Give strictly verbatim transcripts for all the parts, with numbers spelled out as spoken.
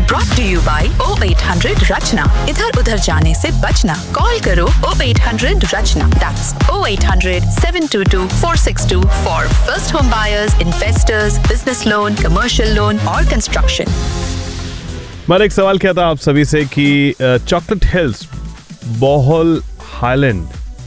Brought to you by O eight hundred Rachna. इधर उधर जाने से बचना. Call करो O eight hundred Rachna. That's O eight hundred seven two two four six two for first home buyers, investors, business loan, commercial loan और construction. मेरा एक सवाल क्या था आप सभी से कि चॉकलेट हिल्स बोहल हाईलैंड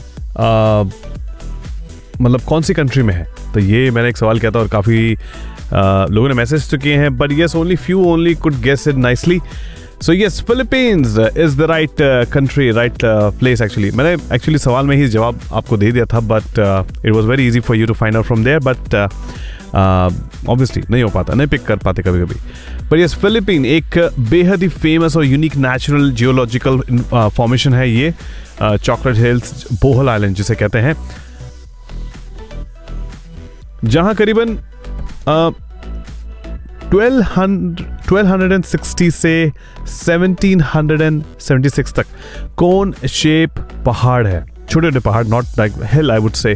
मतलब कौन सी कंट्री में है? तो ये मैंने एक सवाल किया था और काफ़ी लोगों ने मैसेज तो किए हैं, but yes only few only could guess it nicely. So yes, Philippines is the right country, right place. Actually मैंने एक्चुअली सवाल में ही जवाब आपको दे दिया था, but it was very easy for you to find out from there, but obviously नहीं हो पाता, नहीं पिक कर पाते कभी कभी. पर यस, फिलीपीन एक बेहद ही फेमस और यूनिक नेचुरल जियोलॉजिकल फॉर्मेशन है ये, चॉकलेट हिल्स बोहल आइलैंड जिसे कहते हैं, जहां करीबन ट्वेल्व सिक्सटी से सेवनटीन सेवेंटी सिक्स तक कोन शेप पहाड़ है, छोटे छोटे पहाड़, not like hill I would say,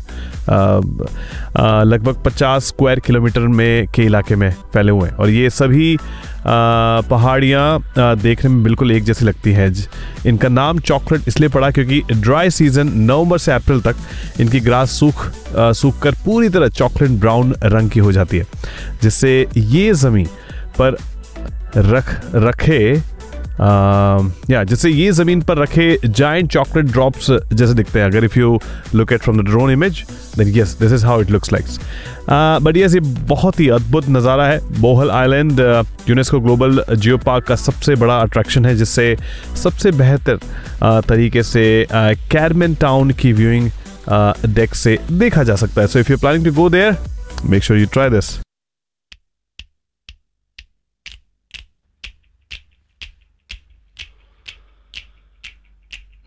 लगभग पचास स्क्वायर किलोमीटर में के इलाके में फैले हुए हैं. और ये सभी पहाड़ियाँ देखने में बिल्कुल एक जैसी लगती हैं. इनका नाम चॉकलेट इसलिए पड़ा क्योंकि ड्राई सीजन नवंबर से अप्रैल तक इनकी ग्रास सूख सूख कर पूरी तरह चॉकलेट ब्राउन रंग की हो जाती है, जिससे ये ज़मीन पर रख रखे आ, या जिससे ये ज़मीन पर रखे जाइंट चॉकलेट ड्रॉप्स जैसे दिखते हैं. अगर if you look at from the drone image then yes this is how it looks like. But yes, ये बहुत ही अद्भुत नज़ारा है. बोहल island UNESCO global geo park का सबसे बड़ा अट्रैक्शन है, जिससे सबसे बेहतर uh, तरीके से कैरमेन टाउन की व्यूइंग डेक से देखा जा सकता है. So if you planning to go there, make sure you try this.